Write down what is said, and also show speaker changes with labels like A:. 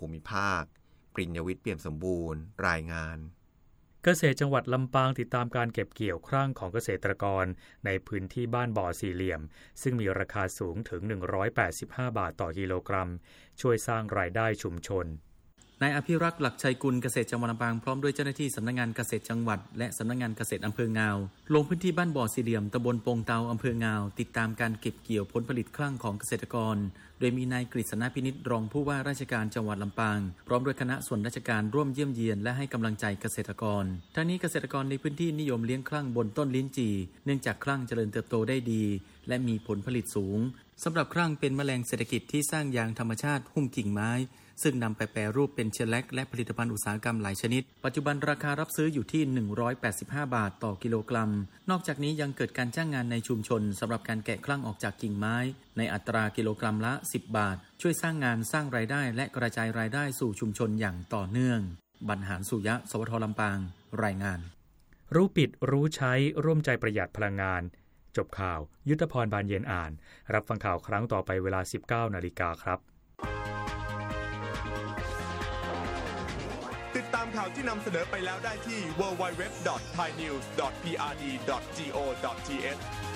A: ภูมิภาคปริญญวิทย์เปี่ยมสมบูรณ์รายงาน
B: เกษตรจังหวัดลำปางติดตามการเก็บเกี่ยวครั่งของเกษตรกรในพื้นที่บ้านบ่อสี่เหลี่ยมซึ่งมีราคาสูงถึง185 บาทต่อกิโลกรัมช่วยสร้างรายได้ชุมชน
C: นายอภิรักษ์หลักชัยกุลเกษตรจังหวัดลำปางพร้อมด้วยเจ้าหน้าที่สำนักงานเกษตรจังหวัดและสำนักงานเกษตรอำเภองาวลงพื้นที่บ้านบ่อสี่เหลี่ยมตำบลปงเตาอำเภองาวติดตามการเก็บเกี่ยวผลผลิตครั่งของเกษตรกรโดยมีนายกฤษณพินิจรองผู้ว่าราชการจังหวัดลำปางพร้อมด้วยคณะส่วนราชการร่วมเยี่ยมเยียนและให้กำลังใจเกษตรกรทั้งนี้เกษตรกรในพื้นที่นิยมเลี้ยงครั่งบนต้นลิ้นจี่เนื่องจากครั่งเจริญเติบโตได้ดีและมีผลผลิตสูงสำหรับครั่งเป็นแมลงเศรษฐกิจที่สร้างยางธรรมชาติหุ้มกิ่งไม้ซึ่งนำไปแปรรูปเป็นเชลแลกและผลิตภัณฑ์อุตสาหกรรมหลายชนิดปัจจุบันราคารับซื้ออยู่ที่185 บาทต่อกิโลกรัมนอกจากนี้ยังเกิดการจ้างงานในชุมชนสำหรับการแกะครั่งออกจากกิ่งไม้ในอัตรากิโลกรัมละ10 บาทช่วยสร้างงานสร้างรายได้และกระจายรายได้สู่ชุมชนอย่างต่อเนื่องบรรหารสุยะสวทลำปางรายงาน
B: รู้ปิดรู้ใช้ร่วมใจประหยัดพลังงานจบข่าวยุทธพรบานเย็นอ่านรับฟังข่าวครั้งต่อไปเวลา 19:00 น.ครับ
D: ติดตามข่าวที่นำเสนอไปแล้วได้ที่ www.thainews.prd.go.th